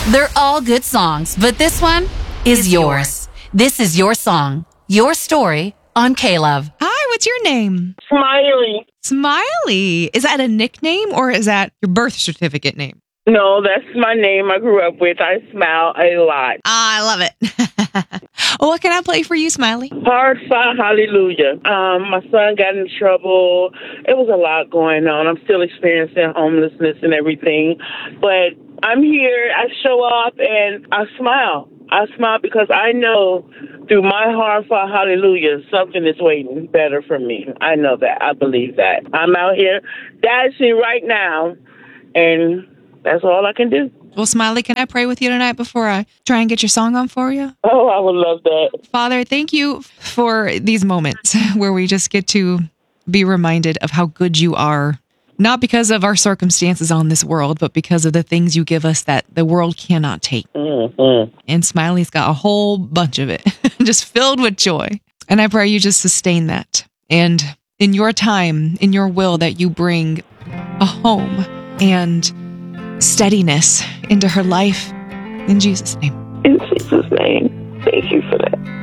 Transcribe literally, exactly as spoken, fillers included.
They're all good songs, but this one is yours. This is your song, your story on K-Love. Hi, what's your name? Smiley. Smiley. Is that a nickname or is that your birth certificate name? No, that's my name I grew up with. I smile a lot. Ah, I love it. Well, what can I play for you, Smiley? Hard fight, hallelujah. Um, my son got in trouble. It was a lot going on. I'm still experiencing homelessness and everything. But I'm here. I show up and I smile. I smile because I know through my hard fought hallelujah, something is waiting better for me. I know that. I believe that. I'm out here dashing right now, and that's all I can do. Well, Smiley, can I pray with you tonight before I try and get your song on for you? Oh, I would love that. Father, thank you for these moments where we just get to be reminded of how good you are. Not because of our circumstances on this world, but because of the things you give us that the world cannot take. Mm-hmm. And Smiley's got a whole bunch of it, just filled with joy. And I pray you just sustain that. And in your time, in your will, that you bring a home and steadiness into her life. In Jesus' name. In Jesus' name. Thank you for that.